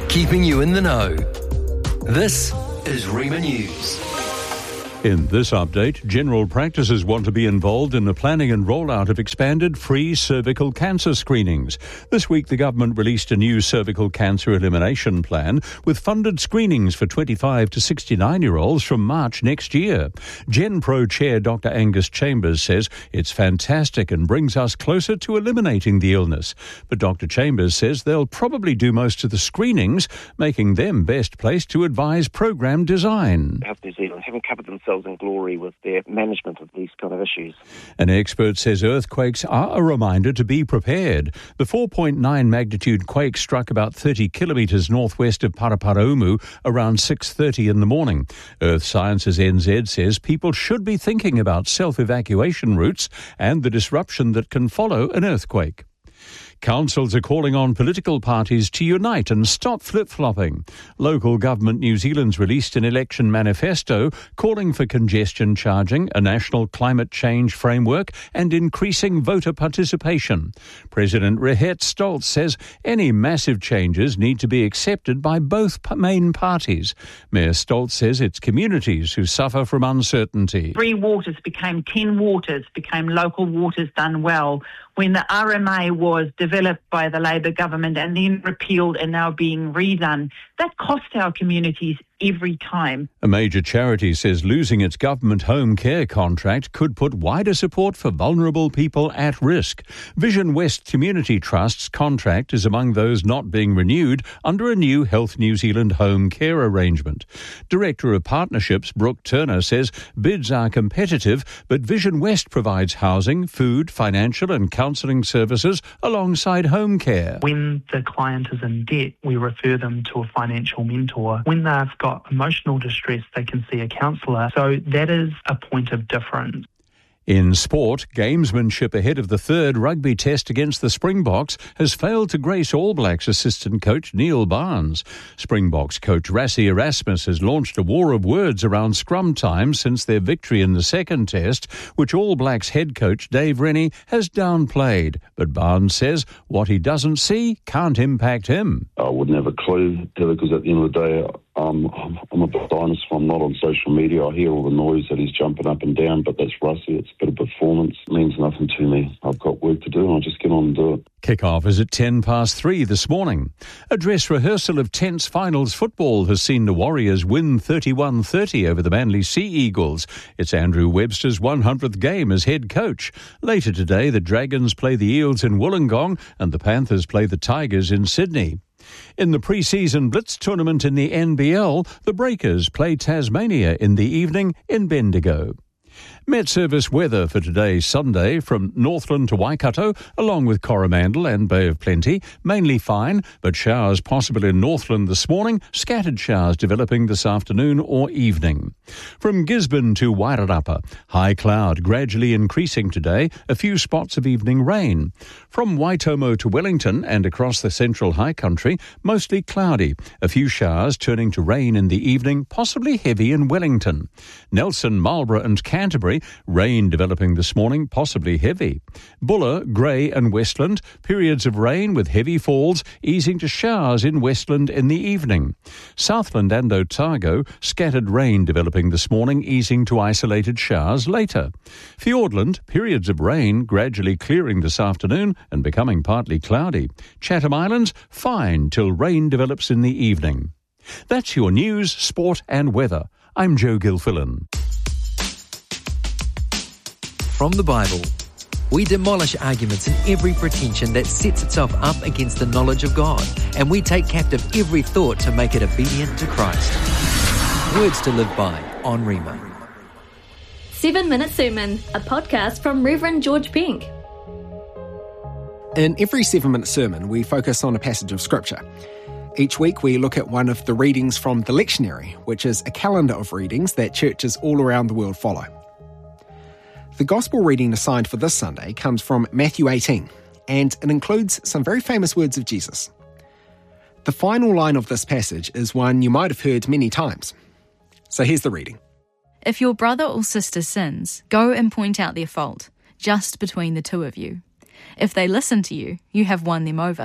keeping you in the know. This is Rima News. In this update, general practices want to be involved in the planning and rollout of expanded free cervical cancer screenings. This week, the government released a new cervical cancer elimination plan with funded screenings for 25 to 69-year-olds from March next year. GenPro Chair Dr. Angus Chambers says it's fantastic and brings us closer to eliminating the illness. But Dr. Chambers says they'll probably do most of the screenings, making them best placed to advise program design. Health New Zealand haven't covered themselves in glory with their management of these kind of issues. An expert says earthquakes are a reminder to be prepared. The 4.9 magnitude quake struck about 30 kilometres northwest of Paraparaumu around 6:30 in the morning. Earth Sciences NZ says people should be thinking about self-evacuation routes and the disruption that can follow an earthquake. Councils are calling on political parties to unite and stop flip-flopping. Local Government New Zealand's released an election manifesto calling for congestion charging, a national climate change framework and increasing voter participation. President Rehet Stoltz says any massive changes need to be accepted by both main parties. Mayor Stoltz says it's communities who suffer from uncertainty. 3 waters became 10 waters, became local waters done well. When the RMA was developed by the Labour government and then repealed and now being redone, that cost our communities every time. A major charity says losing its government home care contract could put wider support for vulnerable people at risk. Vision West Community Trust's contract is among those not being renewed under a new Health New Zealand home care arrangement. Director of Partnerships Brooke Turner says bids are competitive, but Vision West provides housing, food, financial and counselling services alongside home care. When the client is in debt, we refer them to a financial mentor. When they've got emotional distress, they can see a counsellor. So that is a point of difference. In sport, gamesmanship ahead of the third rugby test against the Springboks has failed to grace All Blacks assistant coach Neil Barnes. Springboks coach Rassie Erasmus has launched a war of words around scrum time since their victory in the second test, which All Blacks head coach Dave Rennie has downplayed. But Barnes says what he doesn't see can't impact him. I wouldn't have a clue, because at the end of the day, I'm a bit dinosaur. I'm not on social media. I hear all the noise that he's jumping up and down, but that's Russie. It's a bit of performance. It means nothing to me. I've got work to do and I'll just get on and do it. Kick-off is at 3:10 this morning. A dress rehearsal of tense finals football has seen the Warriors win 31-30 over the Manly Sea Eagles. It's Andrew Webster's 100th game as head coach. Later today, the Dragons play the Eels in Wollongong and the Panthers play the Tigers in Sydney. In the pre-season Blitz tournament in the NBL, the Breakers play Tasmania in the evening in Bendigo. Met Service weather for today, Sunday, from Northland to Waikato, along with Coromandel and Bay of Plenty. Mainly fine, but showers possible in Northland this morning, scattered showers developing this afternoon or evening. From Gisborne to Wairarapa, high cloud gradually increasing today, a few spots of evening rain. From Waitomo to Wellington and across the central high country, mostly cloudy, a few showers turning to rain in the evening, possibly heavy in Wellington. Nelson, Marlborough and Canterbury, rain developing this morning, possibly heavy. Buller, Grey and Westland, periods of rain with heavy falls, easing to showers in Westland in the evening. Southland and Otago, scattered rain developing this morning, easing to isolated showers later. Fiordland, periods of rain gradually clearing this afternoon and becoming partly cloudy. Chatham Islands, fine till rain develops in the evening. That's your news, sport and weather. I'm Joe Gilfillan. From the Bible, we demolish arguments and every pretension that sets itself up against the knowledge of God, and we take captive every thought to make it obedient to Christ. Words to live by on Rima. 7 Minute Sermon, a podcast from Reverend George Pink. In every 7 Minute Sermon, we focus on a passage of Scripture. Each week we look at one of the readings from the lectionary, which is a calendar of readings that churches all around the world follow. The Gospel reading assigned for this Sunday comes from Matthew 18, and it includes some very famous words of Jesus. The final line of this passage is one you might have heard many times. So here's the reading. If your brother or sister sins, go and point out their fault, just between the two of you. If they listen to you, you have won them over.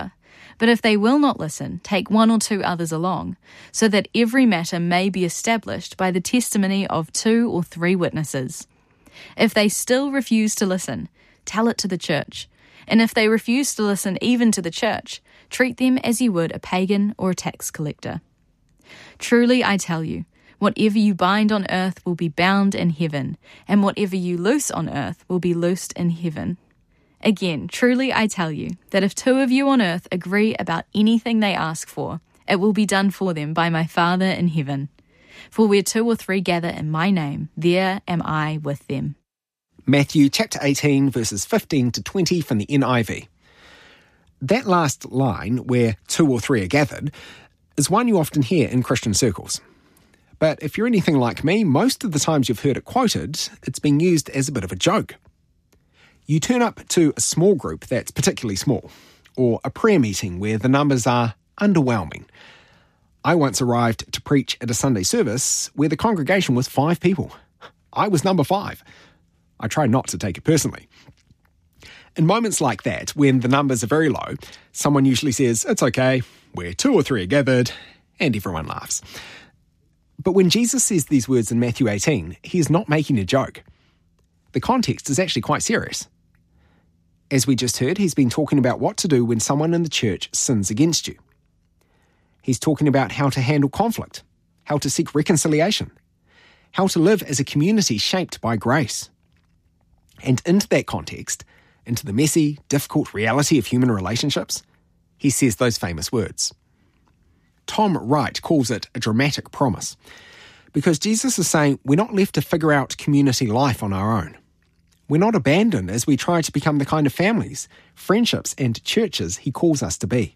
But if they will not listen, take 1 or 2 others along, so that every matter may be established by the testimony of 2 or 3 witnesses. If they still refuse to listen, tell it to the church. And if they refuse to listen even to the church, treat them as you would a pagan or a tax collector. Truly I tell you, whatever you bind on earth will be bound in heaven, and whatever you loose on earth will be loosed in heaven. Again, truly I tell you, that if 2 of you on earth agree about anything they ask for, it will be done for them by my Father in heaven. For where 2 or 3 gather in my name, there am I with them. Matthew chapter 18, verses 15 to 20 from the NIV. That last line, where 2 or 3 are gathered, is one you often hear in Christian circles. But if you're anything like me, most of the times you've heard it quoted, it's been used as a bit of a joke. You turn up to a small group that's particularly small, or a prayer meeting where the numbers are underwhelming. I once arrived to preach at a Sunday service where the congregation was 5 people. I was number 5. I try not to take it personally. In moments like that, when the numbers are very low, someone usually says, "It's okay, where 2 or 3 are gathered," and everyone laughs. But when Jesus says these words in Matthew 18, he is not making a joke. The context is actually quite serious. As we just heard, he's been talking about what to do when someone in the church sins against you. He's talking about how to handle conflict, how to seek reconciliation, how to live as a community shaped by grace. And into that context, into the messy, difficult reality of human relationships, he says those famous words. Tom Wright calls it a dramatic promise, because Jesus is saying we're not left to figure out community life on our own. We're not abandoned as we try to become the kind of families, friendships, and churches he calls us to be.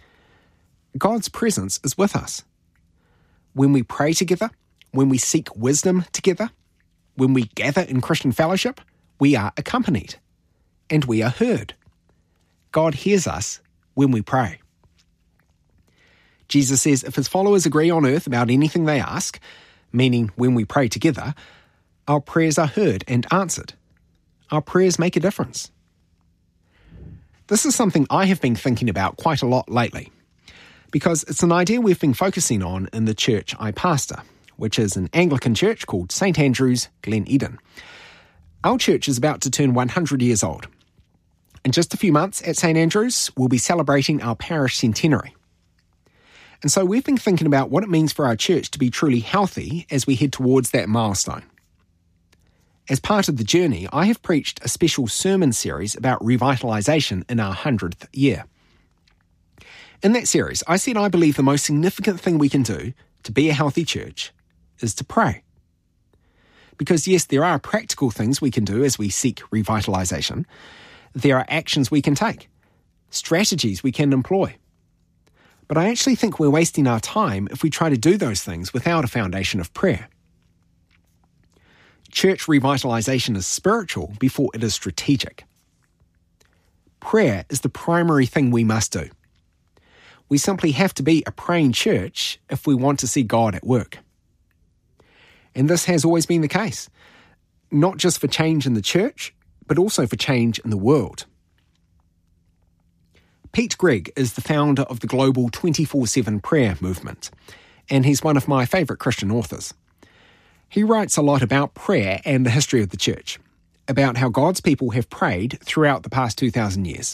God's presence is with us. When we pray together, when we seek wisdom together, when we gather in Christian fellowship, we are accompanied, and we are heard. God hears us when we pray. Jesus says if his followers agree on earth about anything they ask, meaning when we pray together, our prayers are heard and answered. Our prayers make a difference. This is something I have been thinking about quite a lot lately, because it's an idea we've been focusing on in the church I pastor, which is an Anglican church called St Andrew's, Glen Eden. Our church is about to turn 100 years old. In just a few months at St Andrew's, we'll be celebrating our parish centenary. And so we've been thinking about what it means for our church to be truly healthy as we head towards that milestone. As part of the journey, I have preached a special sermon series about revitalisation in our 100th year. In that series, I said I believe the most significant thing we can do to be a healthy church is to pray. Because yes, there are practical things we can do as we seek revitalisation. There are actions we can take, strategies we can employ. But I actually think we're wasting our time if we try to do those things without a foundation of prayer. Church revitalisation is spiritual before it is strategic. Prayer is the primary thing we must do. We simply have to be a praying church if we want to see God at work. And this has always been the case, not just for change in the church, but also for change in the world. Pete Greig is the founder of the global 24/7 prayer movement, and he's one of my favourite Christian authors. He writes a lot about prayer and the history of the church, about how God's people have prayed throughout the past 2,000 years.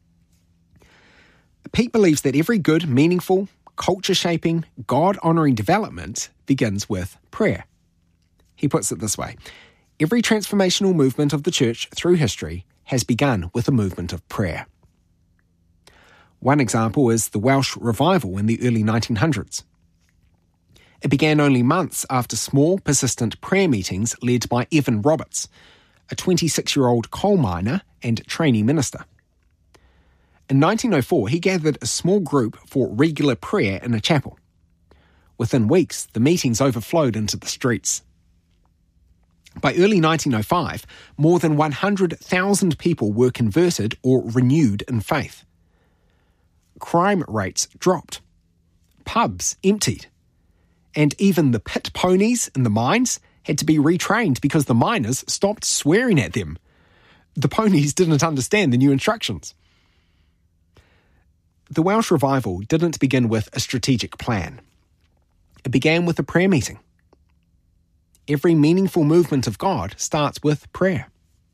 Pete believes that every good, meaningful, culture-shaping, God-honouring development begins with prayer. He puts it this way: every transformational movement of the church through history has begun with a movement of prayer. One example is the Welsh Revival in the early 1900s. It began only months after small, persistent prayer meetings led by Evan Roberts, a 26-year-old coal miner and trainee minister. In 1904, he gathered a small group for regular prayer in a chapel. Within weeks, the meetings overflowed into the streets. By early 1905, more than 100,000 people were converted or renewed in faith. Crime rates dropped. Pubs emptied. And even the pit ponies in the mines had to be retrained because the miners stopped swearing at them. The ponies didn't understand the new instructions. The Welsh revival didn't begin with a strategic plan. It began with a prayer meeting. Every meaningful movement of God starts with prayer.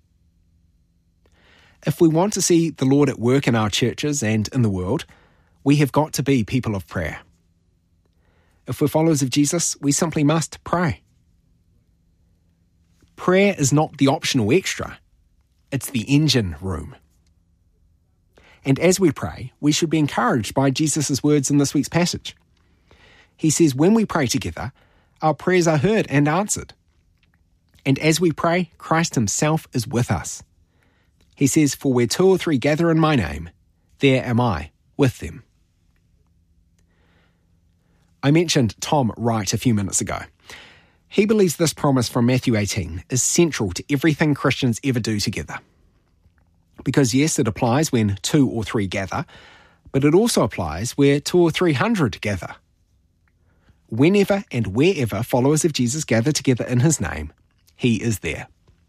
If we want to see the Lord at work in our churches and in the world, we have got to be people of prayer. If we're followers of Jesus, we simply must pray. Prayer is not the optional extra, it's the engine room. And as we pray, we should be encouraged by Jesus' words in this week's passage. He says, when we pray together, our prayers are heard and answered. And as we pray, Christ himself is with us. He says, for where 2 or 3 gather in my name, there am I with them. I mentioned Tom Wright a few minutes ago. He believes this promise from Matthew 18 is central to everything Christians ever do together. Because yes, it applies when 2 or 3 gather, but it also applies where 200 or 300 gather. Whenever and wherever followers of Jesus gather together in his name, he is there.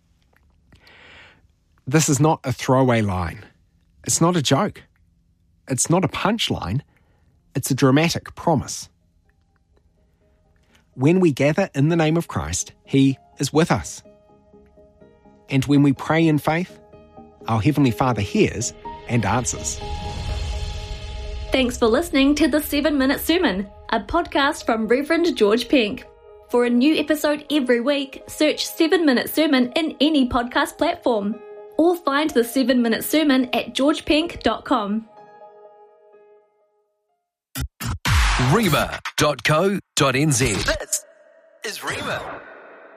This is not a throwaway line. It's not a joke. It's not a punchline. It's a dramatic promise. When we gather in the name of Christ, he is with us. And when we pray in faith, our Heavenly Father hears and answers. Thanks for listening to the 7-Minute Sermon, a podcast from Reverend George Pink. For a new episode every week, search 7-Minute Sermon in any podcast platform, or find the 7-Minute Sermon at georgepink.com. Rhema.co.nz. This is Rhema.